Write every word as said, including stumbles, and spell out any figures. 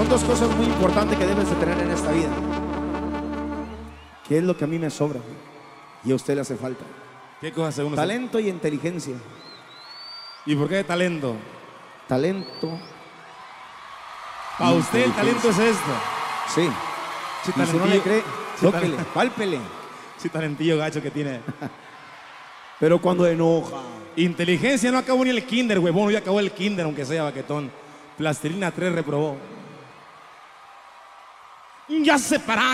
dos cosas muy importantes que debes de tener en esta vida. ¿Qué es lo que a mí me sobra? Y a usted le hace falta. ¿Qué cosa según usted? Talento y inteligencia. ¿Y por qué talento? Talento. Para usted el talento es esto. Sí. Sí, Y si no le cree, sí, tóquele, pálpele. Sí, talentillo gacho que tiene. Pero cuando enoja. Inteligencia no acabó ni el kinder, huevón. Ya acabó el kinder, aunque sea baquetón. Plastilina tres reprobó. Ya se para.